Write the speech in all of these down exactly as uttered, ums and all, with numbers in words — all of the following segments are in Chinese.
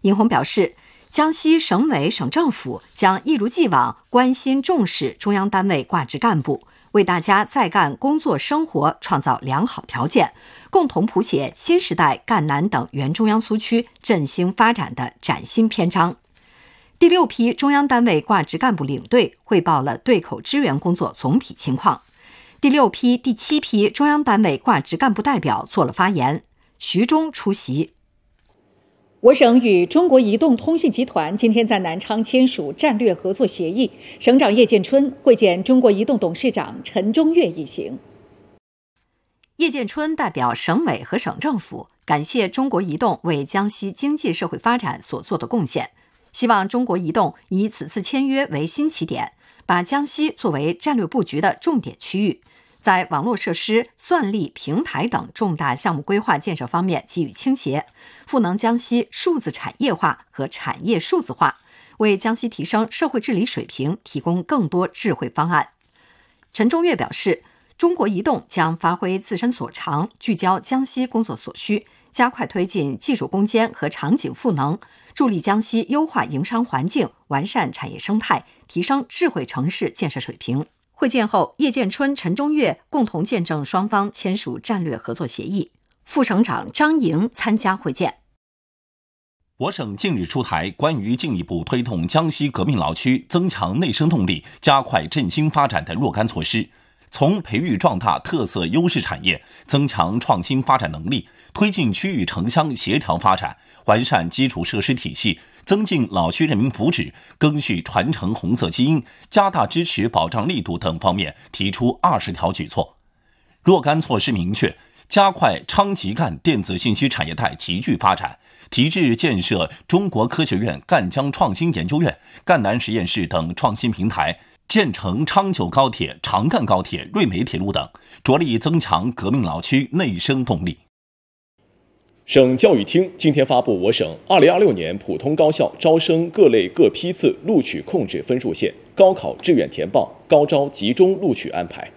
殷红表示，江西省委省政府将一如既往关心重视中央单位挂职干部，为大家在干工作生活创造良好条件，共同谱写新时代赣南等原中央苏区振兴发展的崭新篇章。第六批中央单位挂职干部领队汇报了对口支援工作总体情况。第六批、第七批中央单位挂职干部代表做了发言，徐忠出席。 我省与中国移动通信集团今天在南昌签署战略合作协议，省长叶建春会见中国移动董事长陈忠岳一行。 叶建春代表省委和省政府感谢中国移动为江西经济社会发展所做的贡献，希望中国移动以此次签约为新起点，把江西作为战略布局的重点区域，在网络设施、算力、平台等重大项目规划建设方面给予倾斜，赋能江西数字产业化和产业数字化，为江西提升社会治理水平提供更多智慧方案。陈忠岳表示，中国移动将发挥自身所长，聚焦江西工作所需，加快推进技术攻坚和场景赋能，助力江西优化营商环境，完善产业生态，提升智慧城市建设水平。会见后，叶建春、陈忠岳共同见证双方签署战略合作协议。副省长张莹参加会见。 我省近日出台关于进一步推动江西革命老区增强内生动力、加快振兴发展的若干措施，从培育壮大特色优势产业，增强创新发展能力，推进区域城乡协调发展，完善基础设施体系，增进老区人民福祉，赓续传承红色基因，加大支持保障力度等方面提出二十条举措。若干措施明确，加快昌吉赣电子信息产业带集聚发展，提质建设中国科学院赣江创新研究院、赣南实验室等创新平台，建成昌九高铁、长赣高铁、瑞美铁路等，着力增强革命老区内生动力。 省教育厅今天发布我省二零二六年普通高校招生各类各批次录取控制分数线、高考志愿填报、高招集中录取安排。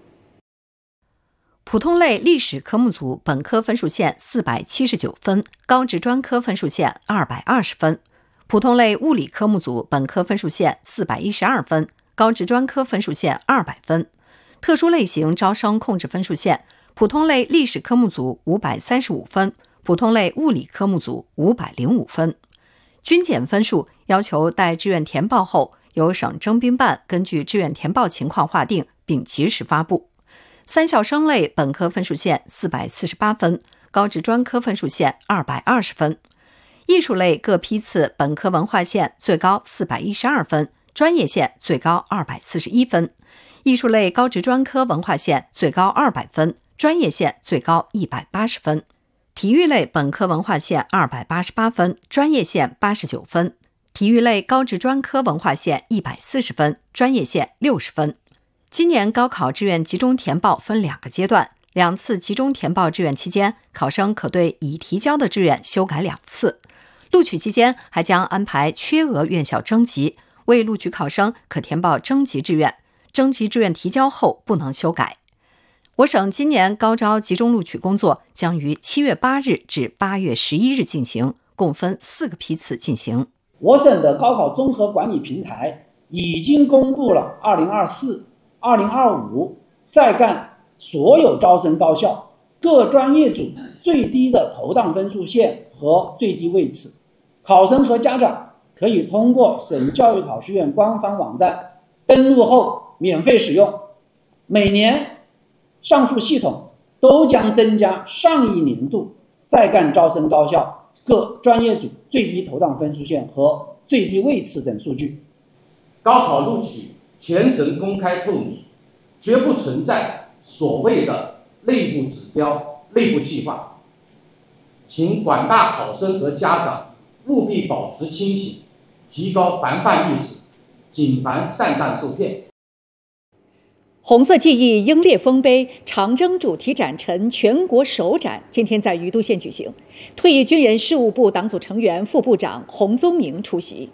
普通类历史科目组本科分数线四百七十九分，高职专科分数线二百二十分；普通类物理科目组本科分数线四百一十二分，高职专科分数线二百分；特殊类型招生控制分数线，普通类历史科目组五百三十五分，普通类物理科目组五百零五分。均检分数要求待志愿填报后，由省征兵办根据志愿填报情况划定，并及时发布。三校生类本科分数线四百四十八分，高职专科分数线二百二十分；艺术类各批次本科文化线最高四百一十二分，专业线最高二百四十一分；艺术类高职专科文化线最高二百分，专业线最高一百八十分；体育类本科文化线二百八十八分，专业线八十九分；体育类高职专科文化线一百四十分，专业线六十分。今年高考志愿集中填报分两个阶段，两次集中填报志愿期间，考生可对已提交的志愿修改两次。录取期间还将安排缺额院校征集，未录取考生可填报征集志愿，征集志愿提交后不能修改。我省今年高招集中录取工作将于七月八日至八月十一日进行，共分四个批次进行。 我省的高考综合管理平台已经公布了二零二四、二零二五在赣所有招生高校各专业组最低的投档分数线和最低位次，考生和家长可以通过省教育考试院官方网站登录后免费使用。每年上述系统都将增加上一年度在赣招生高校各专业组最低投档分数线和最低位次等数据。 高考录取全程公开透明，绝不存在所谓的内部指标、内部计划。请广大考生和家长务必保持清醒，提高防范意识，谨防上当受骗。 红色记忆英烈丰碑长征主题展陈全国首展今天在余都县举行，退役军人事务部党组成员、副部长洪宗明出席。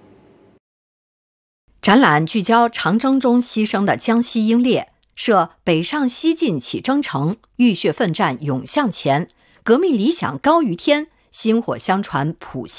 展览聚焦长征中牺牲的江西英烈，设北上西进起征程，浴血奋战涌向前，革命理想高于天，薪火相传谱